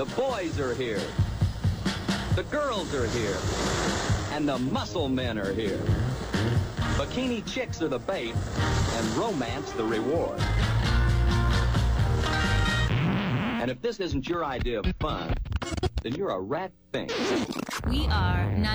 The boys are here. The girls are here. And the muscle men are here. Bikini chicks are the bait, and romance the reward. And if this isn't your idea of fun, then you're a rat fink. We are